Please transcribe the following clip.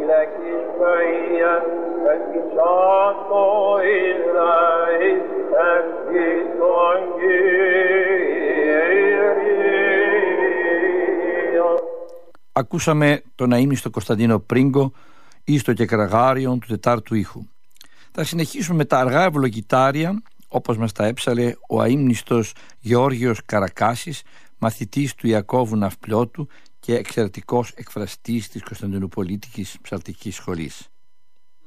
Ακούσαμε τον αείμνηστο Κωνσταντίνο Πρίγκο «Ίστο και Κραγάριον» του τετάρτου ήχου. Θα συνεχίσουμε με τα αργά ευλογητάρια, όπως μας τα έψαλε ο αείμνηστος Γεώργιος Καρακάσης, μαθητής του Ιακώβου Ναυπλιώτου και εξαιρετικός εκφραστής της Κωνσταντινουπολίτικης Ψαλτικής Σχολής.